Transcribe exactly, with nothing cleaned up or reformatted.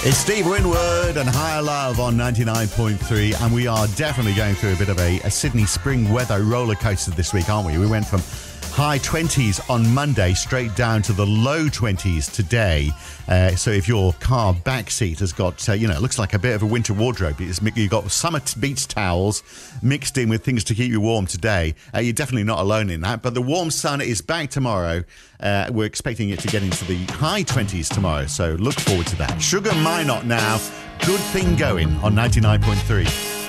It's Steve Winwood and Higher Love on ninety-nine point three, and we are definitely going through a bit of a, a Sydney spring weather roller coaster this week, aren't we? We went from high twenties on Monday straight down to the low twenties today. Uh, so if your car back seat has got, uh, you know, it looks like a bit of a winter wardrobe. It's, you've got summer t- beach towels mixed in with things to keep you warm today. Uh, you're definitely not alone in that. But the warm sun is back tomorrow. Uh, we're expecting it to get into the high twenties tomorrow. So look forward to that. Sugar Minot now. Good thing going on ninety-nine point three.